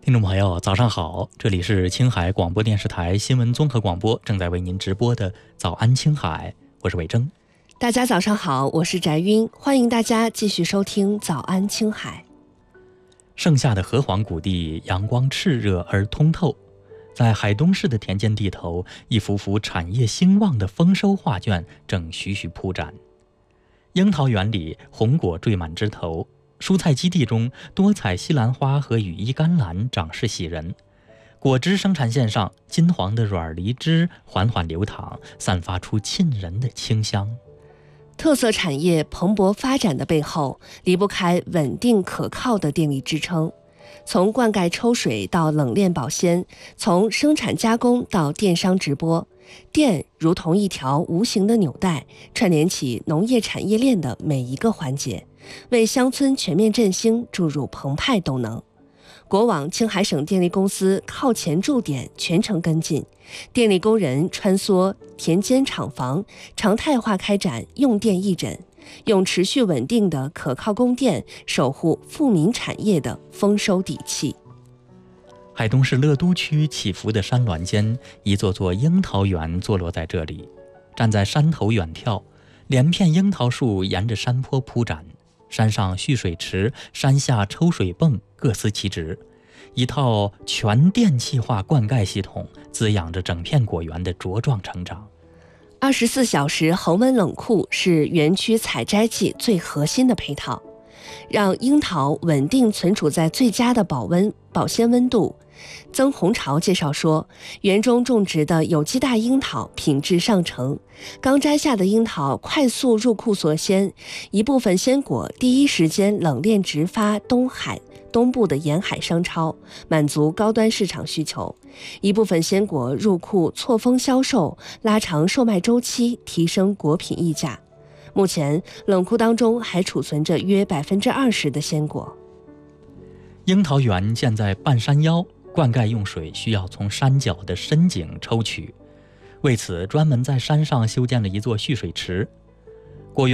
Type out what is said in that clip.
听众朋友，早上好，这里是青海广播电视台新闻综合广播，正在为您直播的早安青海，我是伟征。 大家早上好，我是翟晕，欢迎大家继续收听早安青海。 盛夏的河湟谷地，阳光炽热而通透，在海东市的田间地头，一幅幅产业兴旺的丰收画卷正徐徐铺展。樱桃园里红果缀满枝头，蔬菜基地中多彩西兰花和羽衣甘蓝长势喜人。果汁生产线上，金黄的软梨汁缓缓流淌，散发出沁人的清香。 特色产业蓬勃发展的背后，离不开稳定可靠的电力支撑。从灌溉抽水到冷链保鲜，从生产加工到电商直播，电如同一条无形的纽带，串联起农业产业链的每一个环节，为乡村全面振兴注入澎湃动能。国网青海省电力公司靠前驻点全程跟进，电力工人穿梭田间厂房，常态化开展用电义诊，用持续稳定的可靠供电守护富民产业的丰收底气。 海东市乐都区起伏的山峦间，一座座樱桃园坐落在这里。站在山头远眺，连片樱桃树沿着山坡铺展，山上蓄水池，山下抽水泵各司其职，一套全电气化灌溉系统滋养着整片果园的茁壮成长。 24小时恒温冷库是园区采摘季最核心的配套，让樱桃稳定存储在最佳的保鲜温度。曾洪潮介绍说，园中种植的有机大樱桃品质上乘，刚摘下的樱桃快速入库锁鲜，一部分鲜果第一时间冷链直发东部的沿海商超，满足高端市场需求；一部分鲜果入库错峰销售，拉长售卖周期，提升果品溢价。目前冷库当中还储存着约20%的鲜果。 樱桃园建在半山腰，灌溉用水需要从山脚的深井抽取，为此专门在山上修建了一座蓄水池，